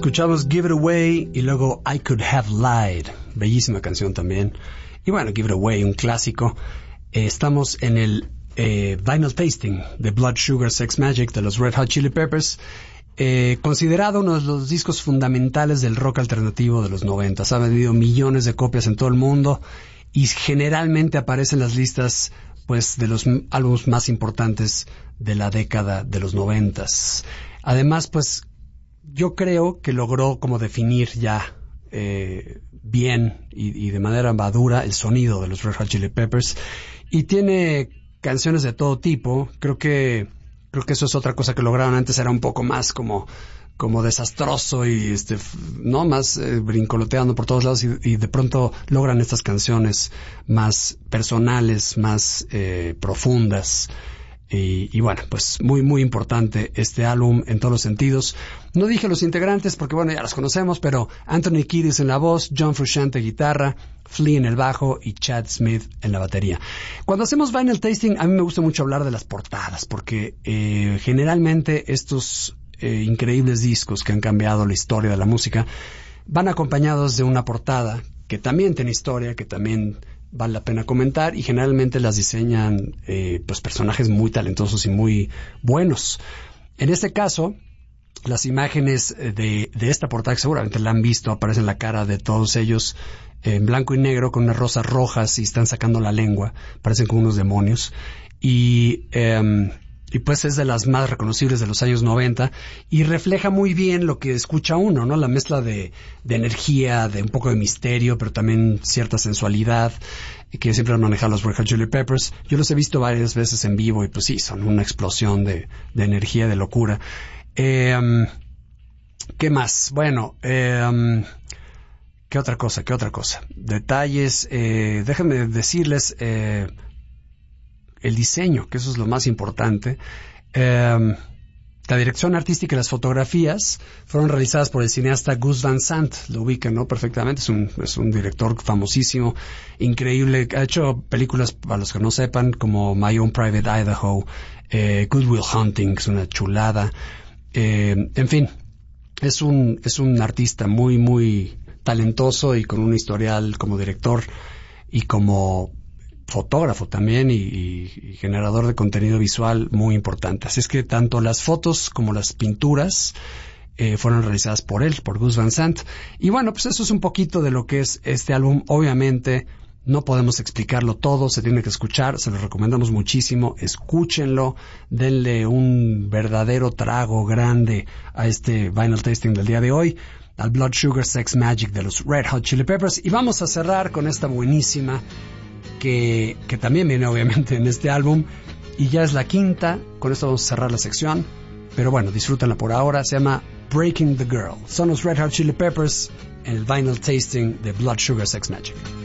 Escuchamos Give It Away y luego I Could Have Lied. Bellísima canción también. Y bueno, Give It Away, un clásico. Estamos en el Vinyl Tasting de Blood Sugar Sex Magik de los Red Hot Chili Peppers. Considerado uno de los discos fundamentales del rock alternativo de los 90. Ha vendido millones de copias en todo el mundo y generalmente aparece en las listas pues de los álbumes más importantes de la década de los 90. Además, pues yo creo que logró como definir ya bien y de manera madura el sonido de los Red Hot Chili Peppers, y tiene canciones de todo tipo. Creo que eso es otra cosa que lograron. Antes era un poco más como desastroso y no más brincoloteando por todos lados, y de pronto logran estas canciones más personales, más profundas. Y bueno, pues muy muy importante este álbum en todos los sentidos. No dije los integrantes porque bueno, ya los conocemos, pero Anthony Kiedis en la voz, John Frusciante guitarra, Flea en el bajo y Chad Smith en la batería. Cuando hacemos Vinyl Tasting, a mí me gusta mucho hablar de las portadas porque generalmente estos increíbles discos que han cambiado la historia de la música van acompañados de una portada que también tiene historia, que también vale la pena comentar, y generalmente las diseñan pues personajes muy talentosos y muy buenos. En este caso, las imágenes de esta portada, que seguramente la han visto, aparecen la cara de todos ellos en blanco y negro con unas rosas rojas y están sacando la lengua, parecen como unos demonios, y pues es de las más reconocibles de los años 90 y refleja muy bien lo que escucha uno, ¿no? La mezcla de energía, de un poco de misterio, pero también cierta sensualidad que siempre han manejado los Red Hot Chili Peppers. Yo los he visto varias veces en vivo y pues sí, son una explosión de energía, de locura. ¿Qué más? Bueno, ¿qué otra cosa? Detalles, déjenme decirles el diseño, que eso es lo más importante. La dirección artística y las fotografías fueron realizadas por el cineasta Gus Van Sant. Lo ubican, ¿no? Perfectamente. Es un director famosísimo, increíble. Ha hecho películas, para los que no sepan, como My Own Private Idaho, Good Will Hunting, es una chulada. En fin, es un artista muy, muy talentoso y con un historial como director y como fotógrafo también y generador de contenido visual muy importante. Así es que tanto las fotos como las pinturas fueron realizadas por él, por Gus Van Sant. Y bueno, pues eso es un poquito de lo que es este álbum. Obviamente no podemos explicarlo todo, se tiene que escuchar, se lo recomendamos muchísimo. Escúchenlo, denle un verdadero trago grande a este Vinyl Tasting del día de hoy, al Blood Sugar Sex Magik de los Red Hot Chili Peppers. Y vamos a cerrar con esta buenísima que también viene obviamente en este álbum, y ya es la quinta. Con esto vamos a cerrar la sección, pero bueno, disfrútenla por ahora. Se llama Breaking the Girl. Son los Red Hot Chili Peppers en el Vinyl Tasting de Blood Sugar Sex Magik.